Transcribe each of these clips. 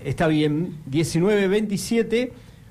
está bien, 19-27,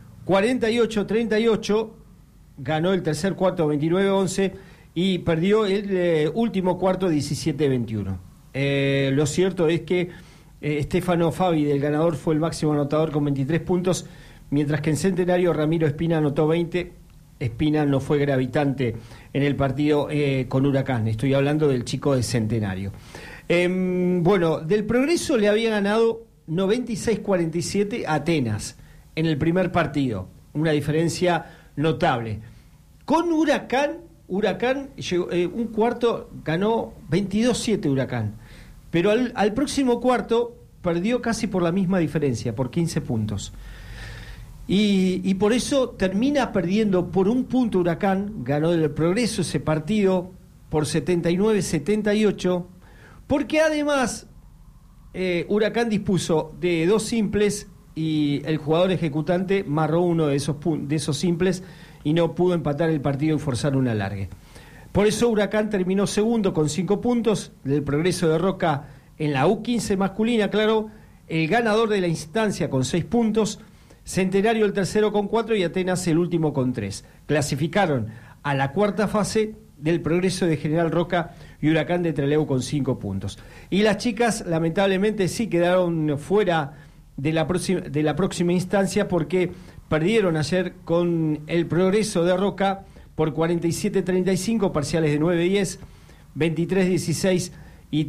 48-38, ganó el tercer cuarto 29-11 y perdió el último cuarto 17-21. Lo cierto es que Stefano Fabi, del ganador, fue el máximo anotador con 23 puntos, mientras que en Centenario Ramiro Espina anotó 20. Espina no fue gravitante en el partido con Huracán. Estoy hablando del chico de Centenario. Bueno, del Progreso le había ganado 96-47 a Atenas en el primer partido. Una diferencia notable. Con Huracán llegó, un cuarto ganó 22-7 Huracán. Pero al próximo cuarto perdió casi por la misma diferencia, por 15 puntos. Y por eso termina perdiendo por un punto Huracán, ganó del Progreso ese partido por 79-78, porque además Huracán dispuso de 2 simples y el jugador ejecutante marró uno de esos simples y no pudo empatar el partido y forzar un alargue. Por eso Huracán terminó segundo con 5 puntos, del Progreso de Roca en la U15 masculina, claro, el ganador de la instancia con 6 puntos, Centenario el tercero con 4 y Atenas el último con 3. Clasificaron a la cuarta fase del Progreso de General Roca y Huracán de Trelew con 5 puntos. Y las chicas lamentablemente sí quedaron fuera de la próxima instancia porque perdieron ayer con el Progreso de Roca por 47-35, parciales de 9-10, 23-16 y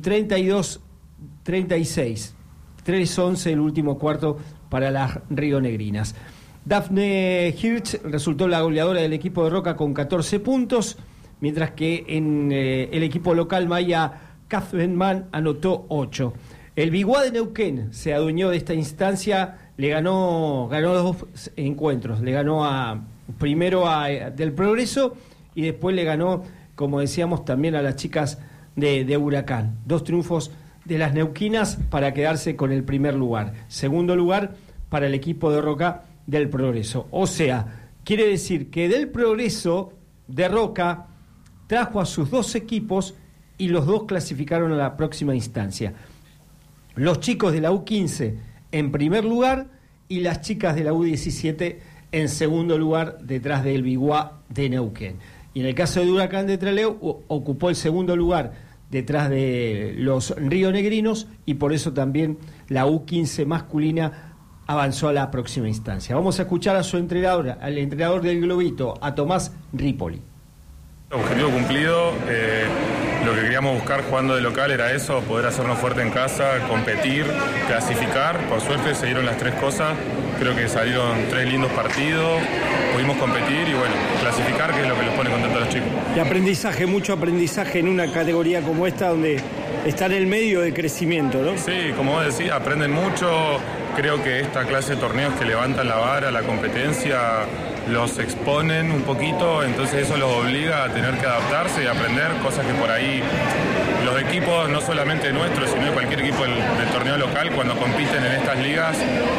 32-36. 3-11 el último cuarto para las rionegrinas. Dafne Hirsch resultó la goleadora del equipo de Roca con 14 puntos, mientras que en el equipo local Maya Kaufmann anotó 8. El Biguá de Neuquén se adueñó de esta instancia, ganó 2 encuentros, le ganó primero del Progreso y después le ganó, como decíamos, también a las chicas de Huracán. 2 triunfos de las neuquinas para quedarse con el primer lugar. Segundo lugar para el equipo de Roca del Progreso. O sea, quiere decir que del Progreso de Roca trajo a sus 2 equipos y los 2 clasificaron a la próxima instancia. Los chicos de la U15 en primer lugar y las chicas de la U17 en segundo lugar detrás del Biguá de Neuquén. Y en el caso de Huracán de Trelew ocupó el segundo lugar detrás de los rionegrinos y por eso también la U15 masculina avanzó a la próxima instancia. Vamos a escuchar a su entrenador, al entrenador del Globito, a Tomás Ripoli. Objetivo cumplido, lo que queríamos buscar jugando de local era eso, poder hacernos fuerte en casa, competir, clasificar. Por suerte se dieron las 3 cosas, creo que salieron 3 lindos partidos, pudimos competir y bueno, clasificar, que es lo que los pone contentos a los chicos. Y aprendizaje, mucho aprendizaje en una categoría como esta donde está en el medio de crecimiento, ¿no? Sí, como vos decís, aprenden mucho. Creo que esta clase de torneos que levantan la vara, la competencia, los exponen un poquito, entonces eso los obliga a tener que adaptarse y aprender cosas que por ahí los equipos, no solamente nuestros, sino de cualquier equipo del torneo local, cuando compiten en estas ligas,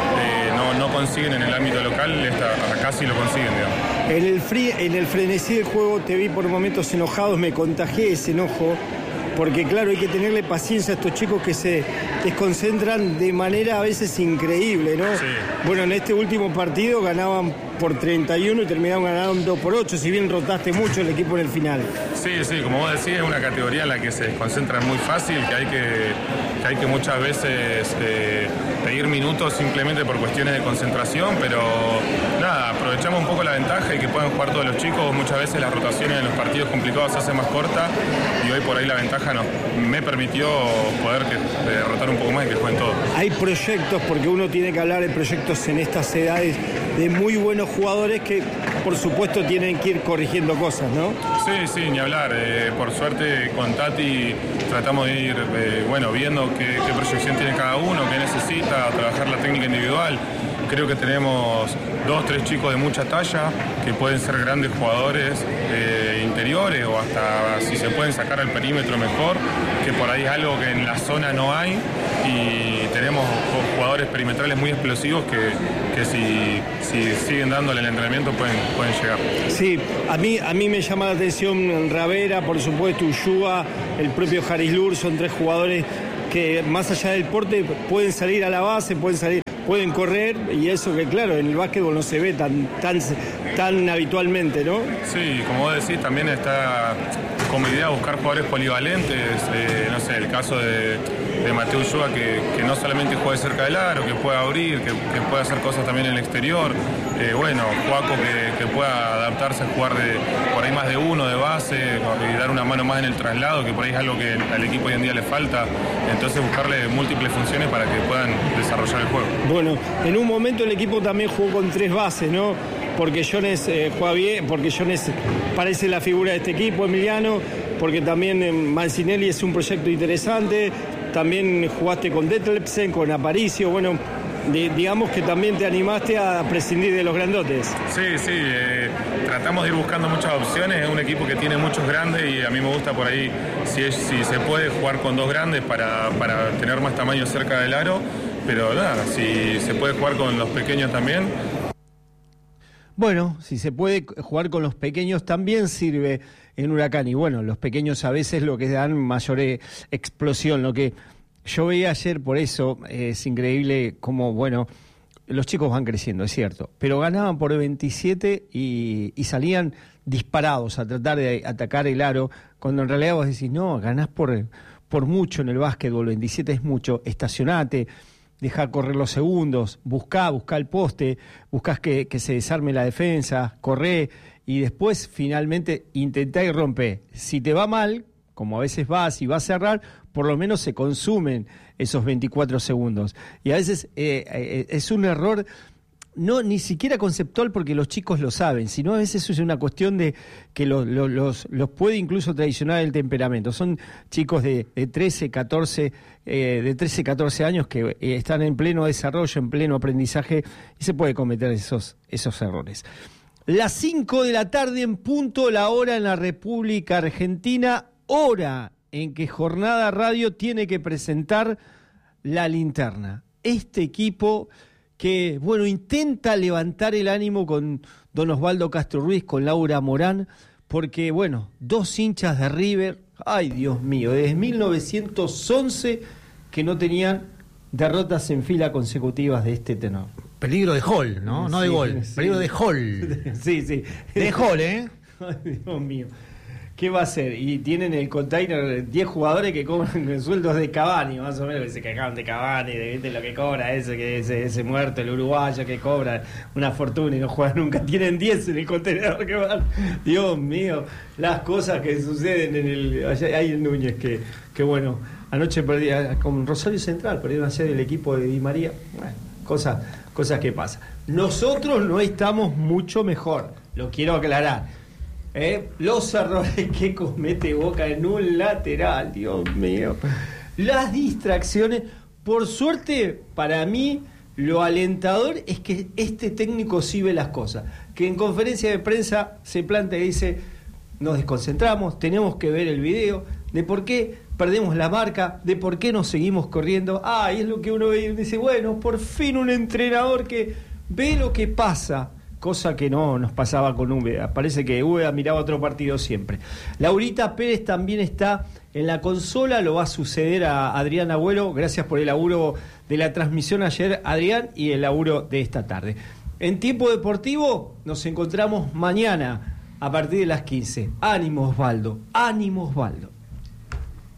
no consiguen en el ámbito local, acá sí lo consiguen, digamos. En el frenesí del juego te vi por momentos enojados, me contagié ese enojo, porque claro, hay que tenerle paciencia a estos chicos que se desconcentran de manera a veces increíble, ¿no? Sí. Bueno, en este último partido ganaban por 31 y terminaron ganando por 8, si bien rotaste mucho el equipo en el final. Sí, como vos decís, es una categoría en la que se desconcentran muy fácil, que hay que muchas veces pedir minutos simplemente por cuestiones de concentración, pero nada, aprovechamos un poco la ventaja y que puedan jugar todos los chicos. Muchas veces las rotaciones en los partidos complicados se hacen más cortas y hoy por ahí la ventaja me permitió poder rotar un poco más y que jueguen todos. Hay proyectos, porque uno tiene que hablar de proyectos en estas edades, de muy buenos jugadores que por supuesto tienen que ir corrigiendo cosas, ¿no? Sí, ni hablar. Por suerte con Tati tratamos de ir viendo qué proyección tiene cada uno, qué necesita, trabajar la técnica individual. Creo que tenemos 2-3 chicos de mucha talla que pueden ser grandes jugadores interiores o hasta si se pueden sacar al perímetro mejor, que por ahí es algo que en la zona no hay, y tenemos jugadores perimetrales muy explosivos que si siguen dándole el entrenamiento pueden llegar. Sí, a mí me llama la atención Ravera, por supuesto, Ulloa, el propio Haris Lur, son 3 jugadores que más allá del porte pueden salir a la base, pueden salir pueden correr, y eso que claro, en el básquetbol no se ve tan habitualmente, ¿no? Sí, como vos decís, también está como idea buscar jugadores polivalentes, no sé, el caso de Mateo Ulloa, que no solamente juegue cerca del aro, que pueda abrir, que pueda hacer cosas también en el exterior. Bueno, Juaco que pueda adaptarse a jugar por ahí más de uno de base y dar una mano más en el traslado, que por ahí es algo que al equipo hoy en día le falta. Entonces buscarle múltiples funciones para que puedan desarrollar el juego. Bueno, en un momento el equipo también jugó con 3 bases, ¿no? Porque Jones juega bien, porque Jones parece la figura de este equipo, Emiliano, porque también Mancinelli es un proyecto interesante, también jugaste con Detlefsen, con Aparicio, bueno, digamos que también te animaste a prescindir de los grandotes. Sí, tratamos de ir buscando muchas opciones, es un equipo que tiene muchos grandes y a mí me gusta por ahí, si se puede jugar con 2 grandes para tener más tamaño cerca del aro, pero nada, si se puede jugar con los pequeños también. Bueno, si se puede jugar con los pequeños también sirve en Huracán, y bueno, los pequeños a veces lo que dan mayor explosión, lo que yo veía ayer, por eso es increíble cómo, bueno, los chicos van creciendo, es cierto, pero ganaban por 27 y salían disparados a tratar de atacar el aro, cuando en realidad vos decís, no, ganás por mucho en el básquetbol, 27 es mucho, estacionate, deja correr los segundos, buscá el poste, buscás que se desarme la defensa, corré, y después finalmente intentá y rompé. Si te va mal, como a veces vas y vas a cerrar, por lo menos se consumen esos 24 segundos. Y a veces es un error, no ni siquiera conceptual porque los chicos lo saben, sino a veces es una cuestión de que los puede incluso traicionar el temperamento. Son chicos de 13, 14 años que están en pleno desarrollo, en pleno aprendizaje, y se puede cometer esos errores. Las 5 de la tarde en punto, la hora en la República Argentina, hora en que Jornada Radio tiene que presentar La Linterna. Este equipo que, bueno, intenta levantar el ánimo con don Osvaldo Castro Ruiz, con Laura Morán, porque, bueno, 2 hinchas de River, ay Dios mío, desde 1911 que no tenían derrotas en fila consecutivas de este tenor. Peligro de Hall, ¿no? No de gol. Sí. Peligro de Hall. Sí. De Hall, ¿eh? Ay, Dios mío. ¿Qué va a hacer? Y tienen el container 10 jugadores que cobran sueldos de Cavani, más o menos, que se quejaban de Cavani, de lo que cobra ese muerto, el uruguayo que cobra una fortuna y no juega nunca. Tienen 10 en el contenedor que van. Dios mío, las cosas que suceden ahí en Núñez, que bueno, anoche perdí con Rosario Central, perdieron ayer el equipo de Di María. Bueno, cosas que pasan. Nosotros no estamos mucho mejor, lo quiero aclarar. Los errores que comete Boca en un lateral, Dios mío, las distracciones. Por suerte, para mí, lo alentador es que este técnico sí ve las cosas, que en conferencia de prensa se plantea y dice, nos desconcentramos, tenemos que ver el video de por qué perdemos la marca, de por qué nos seguimos corriendo. Y es lo que uno ve y dice, bueno, por fin un entrenador que ve lo que pasa, cosa que no nos pasaba con Úbeda. Parece que Úbeda miraba otro partido siempre. Laurita Pérez también está en la consola, lo va a suceder a Adrián Agüero. Gracias por el laburo de la transmisión ayer, Adrián, y el laburo de esta tarde. En Tiempo Deportivo nos encontramos mañana a partir de las 15. Ánimo Osvaldo, ánimo Osvaldo.